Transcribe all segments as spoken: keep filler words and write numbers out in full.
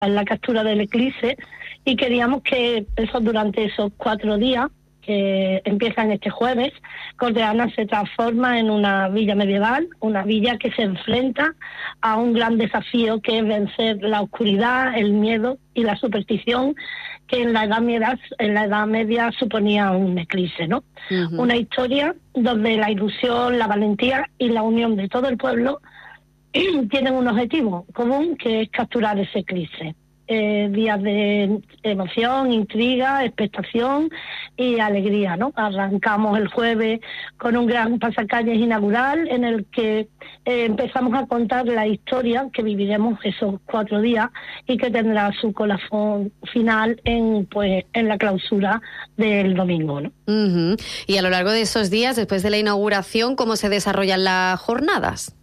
en la captura del eclipse, y queríamos que eso durante esos cuatro días, que empiezan este jueves, Cortegana se transforma en una villa medieval, una villa que se enfrenta a un gran desafío, que es vencer la oscuridad, el miedo y la superstición que en la Edad Media, en la Edad Media suponía un eclipse, ¿no? Uh-huh. Una historia donde la ilusión, la valentía y la unión de todo el pueblo tienen un objetivo común, que es capturar ese eclipse. Eh, días de emoción, intriga, expectación y alegría, ¿no? Arrancamos el jueves con un gran pasacalles inaugural en el que eh, empezamos a contar la historia que viviremos esos cuatro días y que tendrá su colofón final en, pues, en la clausura del domingo, ¿no? Uh-huh. Y a lo largo de esos días, después de la inauguración, ¿cómo se desarrollan las jornadas?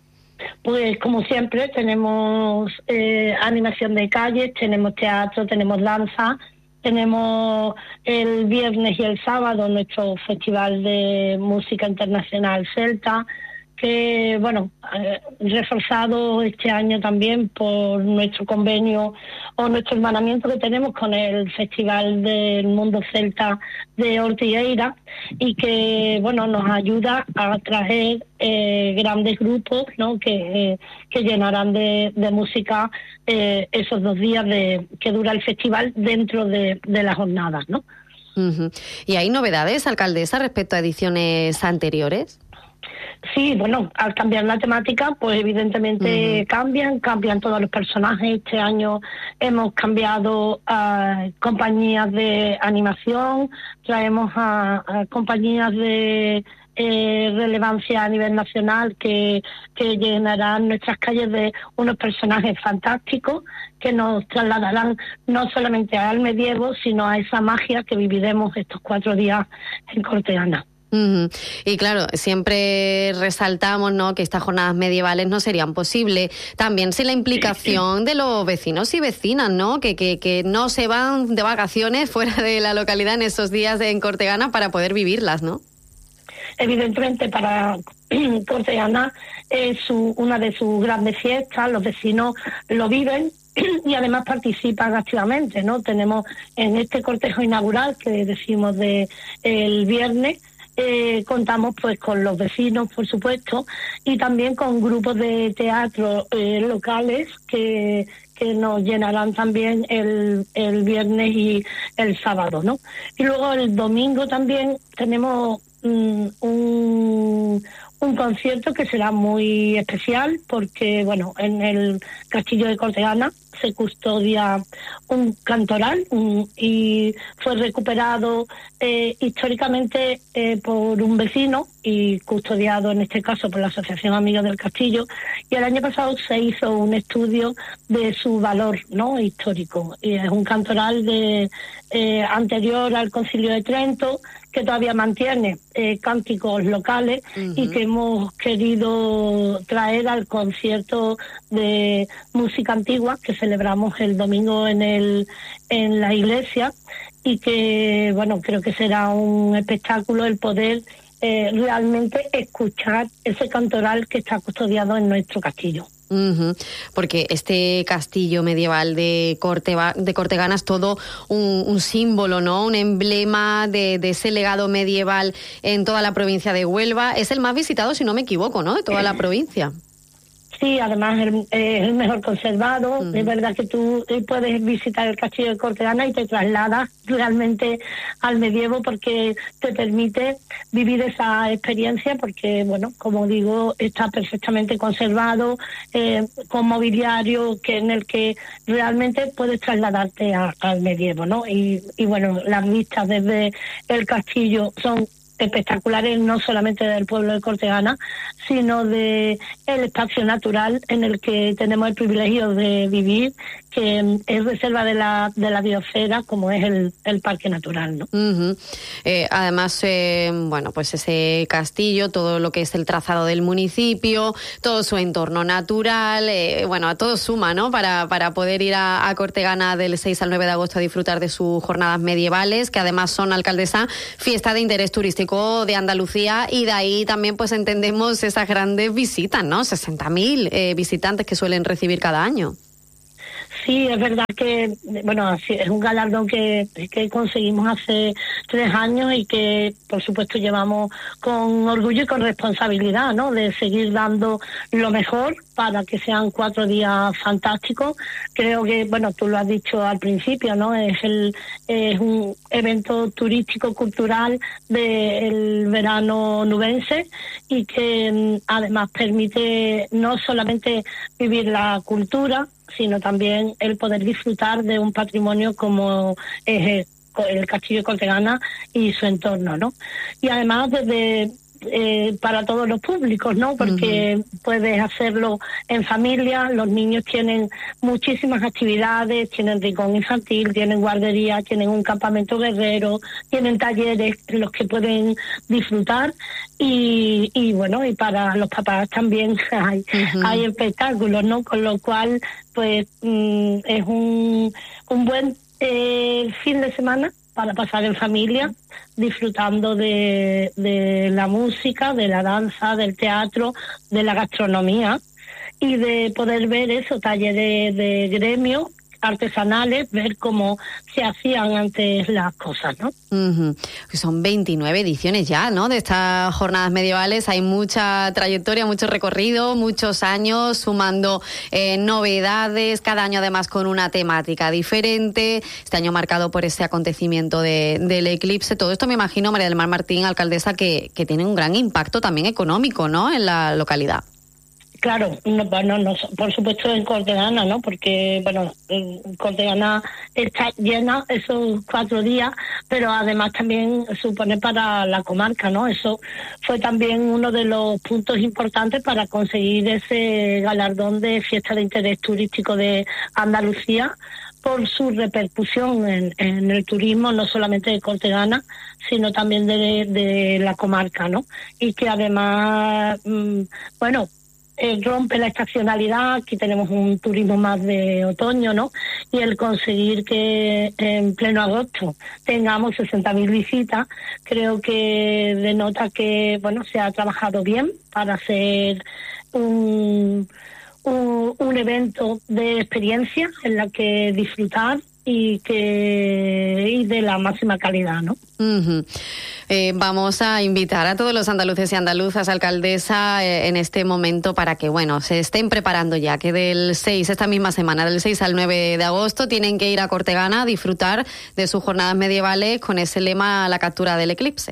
Pues como siempre tenemos eh, animación de calles, tenemos teatro, tenemos danza, tenemos el viernes y el sábado nuestro festival de música internacional celta, que bueno, eh, reforzado este año también por nuestro convenio o nuestro hermanamiento que tenemos con el Festival del Mundo Celta de Ortigueira, y que bueno, nos ayuda a traer eh, grandes grupos, ¿no? que, eh, que llenarán de, de música eh, esos dos días de que dura el festival dentro de, de las jornadas, ¿no? Uh-huh. ¿Y hay novedades, alcaldesa, respecto a ediciones anteriores? Sí, bueno, al cambiar la temática, pues evidentemente uh-huh. cambian, cambian todos los personajes. Este año hemos cambiado a compañías de animación, traemos a, a compañías de eh, relevancia a nivel nacional que, que llenarán nuestras calles de unos personajes fantásticos que nos trasladarán no solamente al medievo, sino a esa magia que viviremos estos cuatro días en Cortegana. Uh-huh. Y claro, siempre resaltamos, ¿no?, que estas jornadas medievales no serían posibles también sin la implicación de los vecinos y vecinas, ¿no?, que, que, que no se van de vacaciones fuera de la localidad en esos días en Cortegana para poder vivirlas, ¿no? Evidentemente para Cortegana es su, una de sus grandes fiestas, los vecinos lo viven y además participan activamente, ¿no? Tenemos en este cortejo inaugural que decimos de el viernes, Eh, contamos pues con los vecinos, por supuesto, y también con grupos de teatro eh, locales que, que nos llenarán también el, el viernes y el sábado, ¿no? Y luego el domingo también tenemos um, un, un concierto que será muy especial porque, bueno, en el Castillo de Cortegana se custodia un cantoral un, y fue recuperado eh, históricamente eh, por un vecino y custodiado en este caso por la Asociación Amigos del Castillo, y el año pasado se hizo un estudio de su valor, ¿no?, histórico, y es un cantoral de eh, anterior al Concilio de Trento que todavía mantiene eh, cánticos locales uh-huh. y que hemos querido traer al concierto de música antigua que celebramos el domingo en el en la iglesia, y que bueno, creo que será un espectáculo el poder eh, realmente escuchar ese cantoral que está custodiado en nuestro castillo. Uh-huh. Porque este castillo medieval de, Corteva, de Cortegana es todo un, un símbolo, ¿no?, un emblema de, de ese legado medieval en toda la provincia de Huelva. Es el más visitado, si no me equivoco, ¿no?, de toda la provincia. Sí, además es el, el mejor conservado. Uh-huh. Es verdad que tú puedes visitar el Castillo de Cortegana y te trasladas realmente al medievo porque te permite vivir esa experiencia porque, bueno, como digo, está perfectamente conservado, eh, con mobiliario que en el que realmente puedes trasladarte a, al medievo, ¿no? Y, y, bueno, las vistas desde el castillo son espectaculares, no solamente del pueblo de Cortegana, sino de el espacio natural en el que tenemos el privilegio de vivir, que es reserva de la de la biosfera, como es el, el parque natural, ¿no? Uh-huh. Eh, además, eh, bueno, pues ese castillo, todo lo que es el trazado del municipio, todo su entorno natural, eh, bueno, a todo suma, ¿no?, para, para poder ir a, a Cortegana del seis al nueve de agosto a disfrutar de sus jornadas medievales, que además son, alcaldesa, fiesta de interés turístico de Andalucía, y de ahí también pues entendemos esas grandes visitas, ¿no?, sesenta mil eh, visitantes que suelen recibir cada año. Sí, es verdad que, bueno, es un galardón que, que conseguimos hace tres años y que, por supuesto, llevamos con orgullo y con responsabilidad, ¿no? De seguir dando lo mejor para que sean cuatro días fantásticos. Creo que, bueno, tú lo has dicho al principio, ¿no? Es el es un evento turístico cultural del verano nubense y que además permite no solamente vivir la cultura, sino también el poder disfrutar de un patrimonio como es el Castillo de Cortegana y su entorno, ¿no? Y además desde Eh, para todos los públicos, ¿no? Porque uh-huh. puedes hacerlo en familia, los niños tienen muchísimas actividades, tienen rincón infantil, tienen guardería, tienen un campamento guerrero, tienen talleres en los que pueden disfrutar y, y bueno, y para los papás también hay, uh-huh. hay espectáculos, ¿no? Con lo cual, pues mm, es un, un buen eh, fin de semana para pasar en familia, disfrutando de, de la música, de la danza, del teatro, de la gastronomía y de poder ver eso, talleres de, de gremio, artesanales, ver cómo se hacían antes las cosas, ¿no? Uh-huh. Son veintinueve ediciones ya, ¿no? De estas jornadas medievales. Hay mucha trayectoria, mucho recorrido, muchos años sumando eh, novedades, cada año además con una temática diferente. Este año marcado por ese acontecimiento de, del eclipse. Todo esto me imagino, María del Mar Martín, alcaldesa, que, que tiene un gran impacto también económico, ¿no? En la localidad. Claro, no, no, no, por supuesto en Cortegana, ¿no? Porque, bueno, Cortegana está llena esos cuatro días, pero además también supone para la comarca, ¿no? Eso fue también uno de los puntos importantes para conseguir ese galardón de fiesta de interés turístico de Andalucía, por su repercusión en, en el turismo, no solamente de Cortegana, sino también de, de la comarca, ¿no? Y que además, mmm, bueno, Eh, rompe la estacionalidad. Aquí tenemos un turismo más de otoño, ¿no? Y el conseguir que en pleno agosto tengamos sesenta mil visitas, creo que denota que, bueno, se ha trabajado bien para hacer un, un, un evento de experiencia en la que disfrutar y que y de la máxima calidad, ¿no? Uh-huh. Eh, vamos a invitar a todos los andaluces y andaluzas, alcaldesa, eh, en este momento para que, bueno, se estén preparando ya, que del seis, esta misma semana, del seis al nueve de agosto, tienen que ir a Cortegana a disfrutar de sus jornadas medievales con ese lema, la captura del eclipse.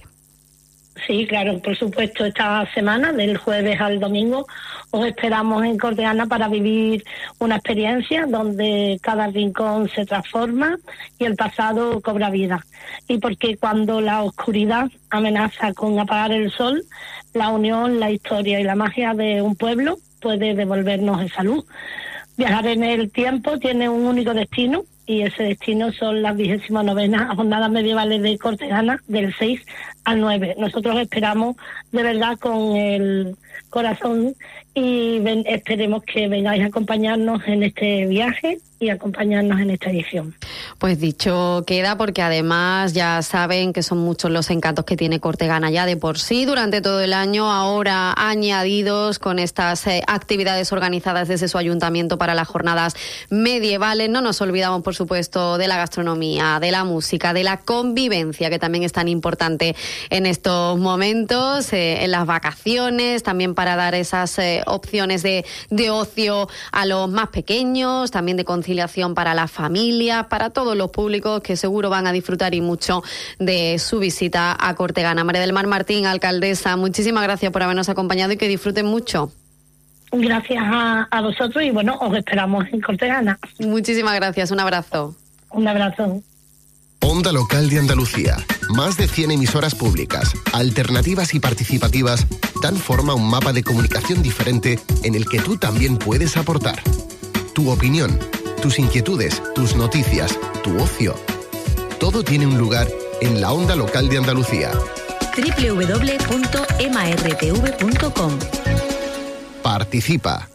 Sí, claro, por supuesto, esta semana, del jueves al domingo, os esperamos en Cortegana para vivir una experiencia donde cada rincón se transforma y el pasado cobra vida. Y porque cuando la oscuridad amenaza con apagar el sol, la unión, la historia y la magia de un pueblo puede devolvernos esa luz. Viajar en el tiempo tiene un único destino, y ese destino son las vigésima novenas jornadas medievales de Cortegana del seis al nueve. Nosotros esperamos de verdad con el corazón y ven, esperemos que vengáis a acompañarnos en este viaje y acompañarnos en esta edición. Pues dicho queda, porque además ya saben que son muchos los encantos que tiene Cortegana ya de por sí durante todo el año, ahora añadidos con estas eh, actividades organizadas desde su ayuntamiento para las jornadas medievales. No nos olvidamos, por supuesto, de la gastronomía, de la música, de la convivencia, que también es tan importante en estos momentos, eh, en las vacaciones, también para dar esas eh, opciones de, de ocio a los más pequeños, también de conciliación para la familia, para todos los públicos que seguro van a disfrutar y mucho de su visita a Cortegana. María del Mar Martín, alcaldesa, muchísimas gracias por habernos acompañado y que disfruten mucho. Gracias a, a vosotros y bueno, os esperamos en Cortegana. Muchísimas gracias, un abrazo. Un abrazo. Onda Local de Andalucía. Más de cien emisoras públicas, alternativas y participativas dan forma a un mapa de comunicación diferente en el que tú también puedes aportar. Tu opinión, tus inquietudes, tus noticias, tu ocio. Todo tiene un lugar en la Onda Local de Andalucía. doble u doble u doble u punto m r t v punto com. Participa.